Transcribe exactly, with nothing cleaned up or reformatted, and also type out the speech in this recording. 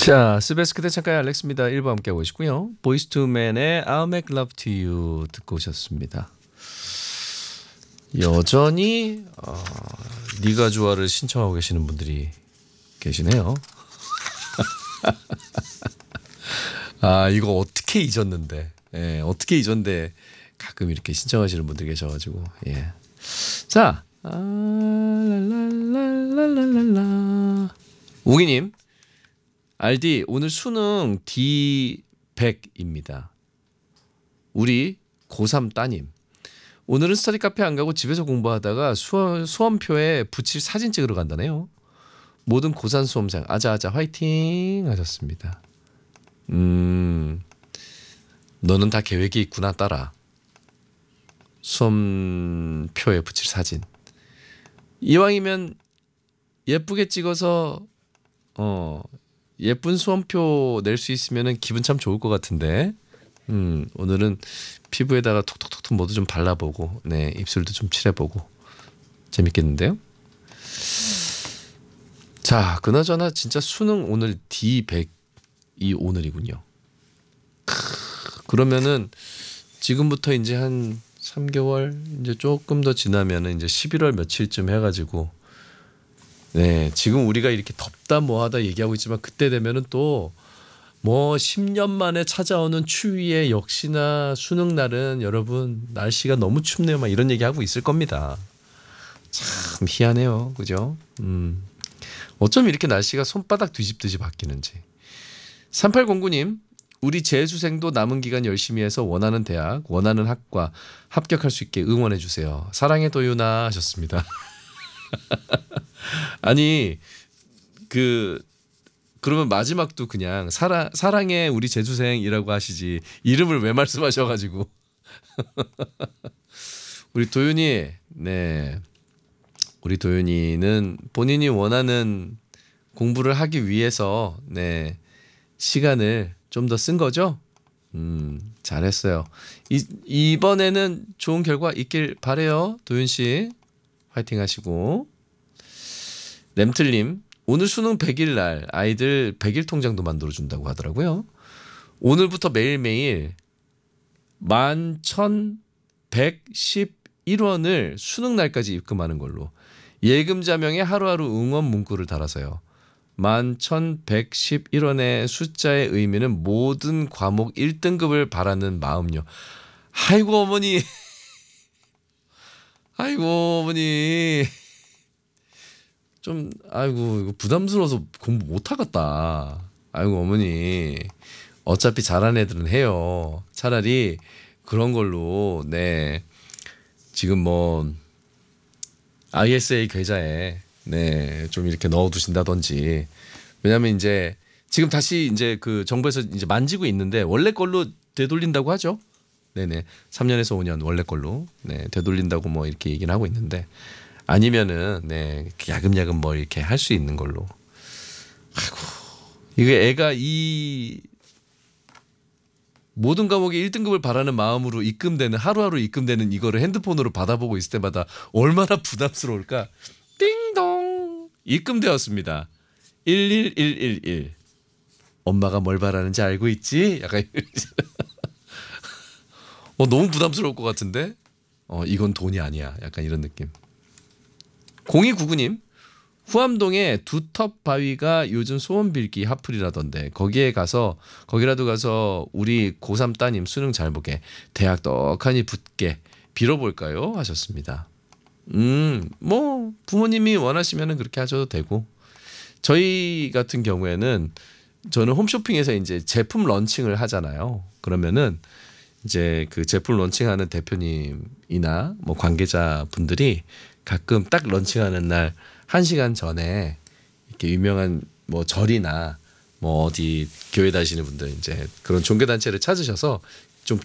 자, 스베스크대 창가의 알렉스입니다. 일 부 함께 하고 계시고요. 보이스 투 맨의 I'll Make Love to You 듣고 오셨습니다. 여전히 어, 네가 좋아를 신청하고 계시는 분들이 계시네요. 아, 이거 어떻게 잊었는데 예, 어떻게 잊었는데 가끔 이렇게 신청하시는 분들 계셔가지고 예. 자, 아, 랄랄랄랄랄랄라 웅이님, 알디 오늘 수능 디 백입니다. 우리 고삼 따님, 오늘은 스터디 카페 안 가고 집에서 공부하다가 수험, 수험표에 붙일 사진 찍으러 간다네요. 모든 고삼 수험생 아자아자 화이팅 하셨습니다. 음, 너는 다 계획이 있구나 딸아. 수험표에 붙일 사진 이왕이면 예쁘게 찍어서 어 예쁜 수험표 낼 수 있으면 기분 참 좋을 것 같은데 음, 오늘은 피부에다가 톡톡톡톡 모두 좀 발라보고 네, 입술도 좀 칠해보고 재밌겠는데요. 자, 그나저나 진짜 수능 오늘 디 백이 오늘이군요. 크, 그러면은 지금부터 이제 한 삼 개월 이제 조금 더 지나면은 이제 십일월 며칠쯤 해가지고 네, 지금 우리가 이렇게 덥다 뭐하다 얘기하고 있지만 그때 되면은 또 뭐 십 년 만에 찾아오는 추위에 역시나 수능 날은 여러분 날씨가 너무 춥네요 막 이런 얘기하고 있을 겁니다. 참 희한해요, 그죠? 음, 어쩜 이렇게 날씨가 손바닥 뒤집듯이 바뀌는지. 삼팔공구님, 우리 재수생도 남은 기간 열심히 해서 원하는 대학, 원하는 학과 합격할 수 있게 응원해 주세요. 사랑해 도윤아 하셨습니다. 아니 그 그러면 마지막도 그냥 사랑 사랑해 우리 재수생이라고 하시지 이름을 왜 말씀하셔가지고. 우리 도윤이, 네, 우리 도윤이는 본인이 원하는 공부를 하기 위해서 네 시간을 좀 더 쓴 거죠. 음, 잘했어요. 이, 이번에는 좋은 결과 있길 바래요. 도윤 씨 화이팅 하시고. 램틀님, 오늘 수능 백 일 날 아이들 백 일 통장도 만들어준다고 하더라고요. 오늘부터 매일매일 만 천백십일 원을 수능 날까지 입금하는 걸로 예금자명에 하루하루 응원 문구를 달아서요. 만 천백십일 원의 숫자의 의미는 모든 과목 일 등급을 바라는 마음요. 아이고 어머니, 아이고 어머니, 좀 아이고 이거 부담스러워서 공부 못 하겠다. 아이고 어머니, 어차피 잘하는 애들은 해요. 차라리 그런 걸로 네 지금 뭐 아이에스에이 계좌에 네 좀 이렇게 넣어두신다든지. 왜냐하면 이제 지금 다시 이제 그 정부에서 이제 만지고 있는데 원래 걸로 되돌린다고 하죠. 네네, 삼 년에서 오 년 원래 걸로 네 되돌린다고 뭐 이렇게 얘기는 하고 있는데, 아니면은 네 야금야금 뭐 이렇게 할 수 있는 걸로. 아이고, 이게 애가 이 모든 과목에 일 등급을 바라는 마음으로 입금되는, 하루하루 입금되는 이거를 핸드폰으로 받아보고 있을 때마다 얼마나 부담스러울까. 띵동, 입금되었습니다. 일일일일일. 엄마가 뭘 바라는지 알고 있지? 약간 어, 너무 부담스러울 것 같은데. 어, 이건 돈이 아니야. 약간 이런 느낌. 공이구구님, 후암동에 두텁 바위가 요즘 소원 빌기 핫플이라던데 거기에 가서 거기라도 가서 우리 고삼 따님 수능 잘 보게 대학 떡하니 붙게 빌어볼까요? 하셨습니다. 음, 뭐 부모님이 원하시면은 그렇게 하셔도 되고, 저희 같은 경우에는 저는 홈쇼핑에서 이제 제품 런칭을 하잖아요. 그러면은 이제 그 제품 런칭하는 대표님이나 뭐 관계자 분들이 가끔 딱 런칭하는 날 한 시간 전에 이렇게 유명한 뭐 절이나 뭐 어디 교회 다니시는 분들 이제 그런 종교 단체를 찾으셔서